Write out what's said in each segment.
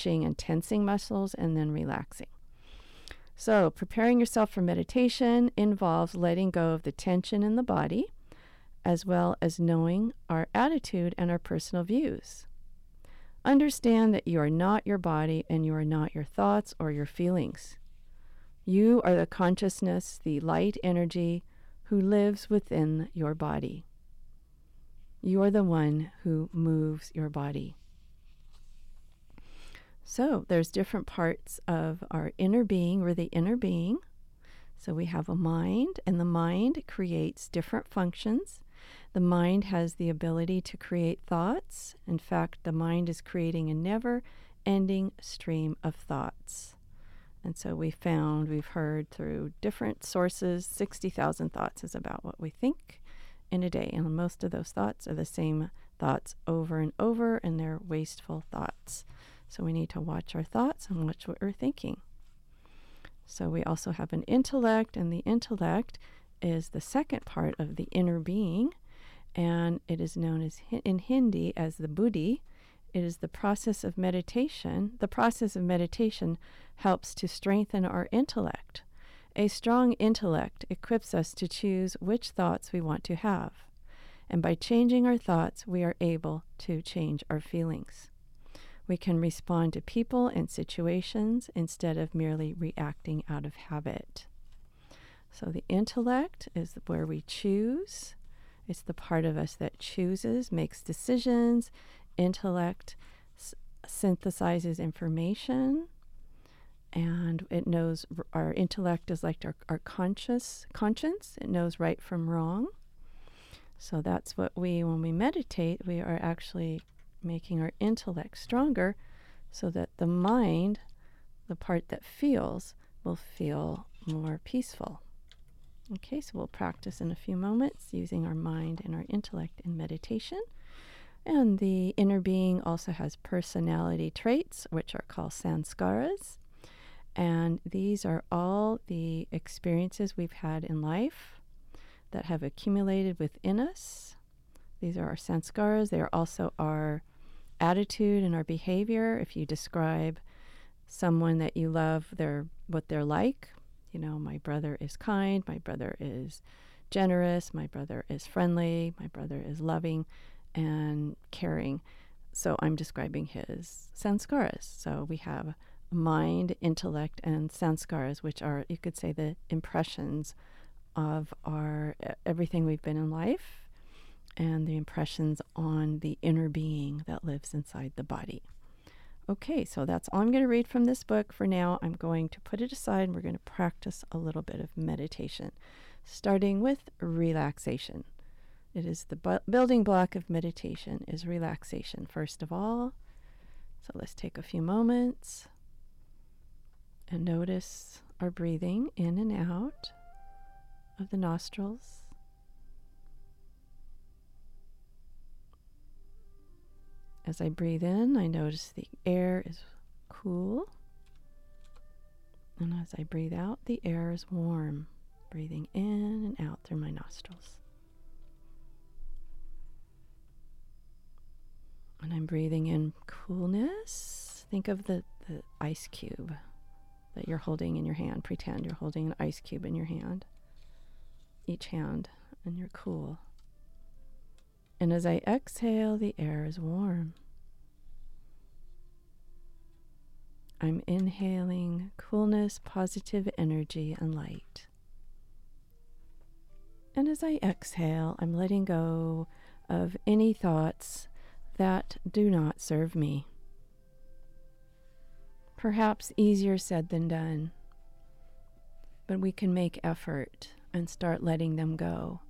and tensing muscles and then relaxing. So, preparing yourself for meditation involves letting go of the tension in the body, as well as knowing our attitude and our personal views. Understand that you are not your body and you are not your thoughts or your feelings. You are the consciousness, the light energy who lives within your body. You are the one who moves your body. So there's different parts of our inner being. We're the inner being. So we have a mind, and the mind creates different functions. The mind has the ability to create thoughts. In fact, the mind is creating a never-ending stream of thoughts. And so we've heard through different sources, 60,000 thoughts is about what we think in a day. And most of those thoughts are the same thoughts over and over, and they're wasteful thoughts. So we need to watch our thoughts and watch what we're thinking. So we also have an intellect, and the intellect is the second part of the inner being, and it is known as in Hindi as the buddhi. It is the process of meditation. The process of meditation helps to strengthen our intellect. A strong intellect equips us to choose which thoughts we want to have. And by changing our thoughts, we are able to change our feelings. We can respond to people and situations instead of merely reacting out of habit. So the intellect is where we choose. It's the part of us that chooses, makes decisions. Intellect synthesizes information, and it knows, our intellect is like our conscience. It knows right from wrong. So that's what when we meditate, we are actually making our intellect stronger so that the mind, the part that feels, will feel more peaceful. Okay, so we'll practice in a few moments using our mind and our intellect in meditation. And the inner being also has personality traits, which are called sanskaras. And these are all the experiences we've had in life that have accumulated within us. These are our sanskaras. They are also our attitude and our behavior. If you describe someone that you love, what they're like, my brother is kind, my brother is generous, my brother is friendly, my brother is loving and caring. So I'm describing his sanskaras. So we have mind, intellect, and sanskaras, which are, you could say, the impressions of our everything we've been in life, and the impressions on the inner being that lives inside the body. Okay, so that's all I'm going to read from this book for now. I'm going to put it aside, and we're going to practice a little bit of meditation, starting with relaxation. It is the building block of meditation is relaxation, first of all. So let's take a few moments and notice our breathing in and out of the nostrils. As I breathe in, I notice the air is cool. And as I breathe out, the air is warm, breathing in and out through my nostrils. And I'm breathing in coolness. Think of the ice cube that you're holding in your hand. Pretend you're holding an ice cube in your hand, each hand, and you're cool. And as I exhale, the air is warm. I'm inhaling coolness, positive energy, and light. And as I exhale, I'm letting go of any thoughts that do not serve me. Perhaps easier said than done, but we can make effort and start letting them go.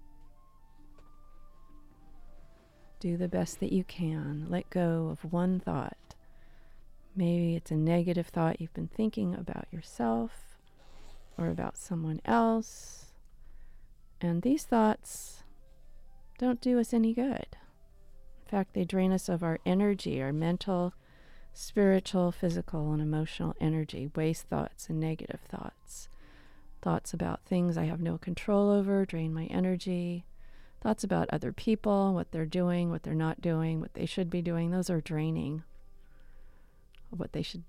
Do the best that you can. Let go of one thought. Maybe it's a negative thought you've been thinking about yourself or about someone else. And these thoughts don't do us any good. In fact, they drain us of our energy, our mental, spiritual, physical, and emotional energy, waste thoughts and negative thoughts. Thoughts about things I have no control over drain my energy. Thoughts about other people, what they're doing, what they're not doing, what they should be doing, those are draining. of what they should